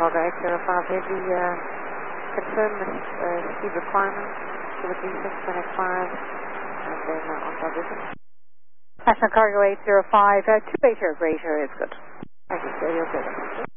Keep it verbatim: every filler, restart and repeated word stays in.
Cargo eight zero five Heavy, uh, confirm the uh, speed requirements for the D six and X five, and then uh, on diversion. National Cargo eight zero five, uh, two eighty or greater is good. Thank you, sir. You're good.